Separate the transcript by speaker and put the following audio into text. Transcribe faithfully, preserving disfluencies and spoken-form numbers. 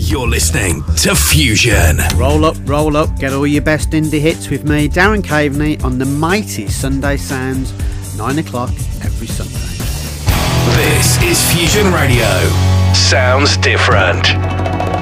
Speaker 1: You're listening to Fusion.
Speaker 2: Roll up, roll up, get all your best indie hits with me, Darren Caveney, on the mighty Sunday Sounds, nine o'clock every Sunday.
Speaker 1: This is Fusion Radio. Sounds different.